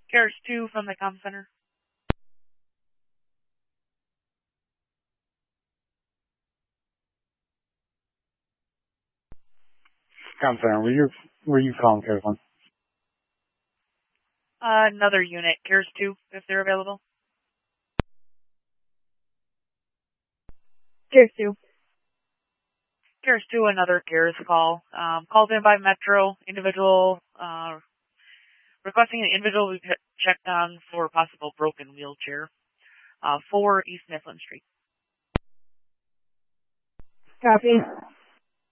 Garrus 2 from the comm center. Comm center, were you calling, Carolyn? Another unit, Garrus 2, if they're available. Garrus 2. Garrus 2, another Garrus call. Called in by Metro, individual, requesting an individual we checked on for a possible broken wheelchair. 4 East Mifflin Street. Copy.